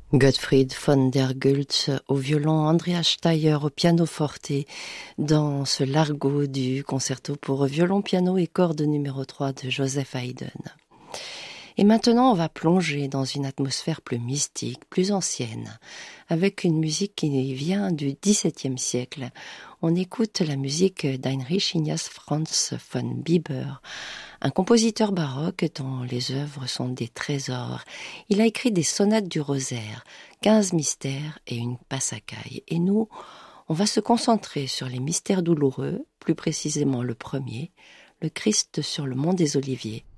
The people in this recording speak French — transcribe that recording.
Gottfried von der Goltz au violon, Andreas Steier au pianoforte dans ce largo du concerto pour violon, piano et cordes numéro 3 de Joseph Haydn. Et maintenant, on va plonger dans une atmosphère plus mystique, plus ancienne, avec une musique qui vient du XVIIe siècle. On écoute la musique d'Heinrich Ignaz Franz von Bieber, un compositeur baroque dont les œuvres sont des trésors. Il a écrit des sonates du rosaire, 15 mystères et une passacaille. Et nous, on va se concentrer sur les mystères douloureux, plus précisément le premier, le Christ sur le mont des Oliviers,